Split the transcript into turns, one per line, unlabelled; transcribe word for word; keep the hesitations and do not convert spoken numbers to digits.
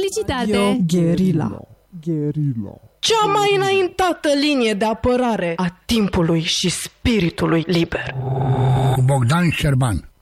Publicitate.
Gherila.
Gherila.
Cea mai înaintată linie de apărare a timpului și spiritului liber.
Cu Bogdan Șerban.